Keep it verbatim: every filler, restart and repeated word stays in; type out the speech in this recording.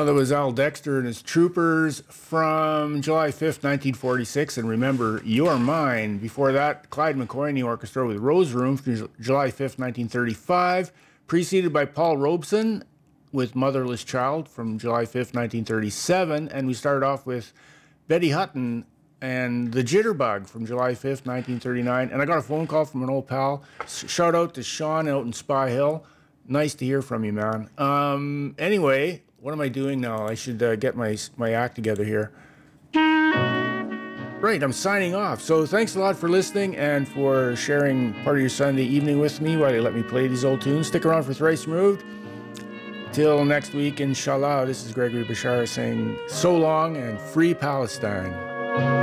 Well, there was Al Dexter and his Troopers from July fifth, nineteen forty-six, and remember, You're Mine. Before that, Clyde McCoy and the orchestra with Rose Room from July fifth, nineteen thirty-five, preceded by Paul Robeson with Motherless Child from July fifth, nineteen thirty-seven, and we started off with Betty Hutton and The Jitterbug from July fifth, nineteen thirty-nine. And I got a phone call from an old pal. Shout out to Sean out in Spy Hill. Nice to hear from you, man. Um, anyway, what am I doing now? I should uh, get my, my act together here. Right, I'm signing off. So thanks a lot for listening and for sharing part of your Sunday evening with me while you let me play these old tunes. Stick around for Thrice Removed. Till next week, inshallah. This is Gregory Bashar saying so long and free Palestine.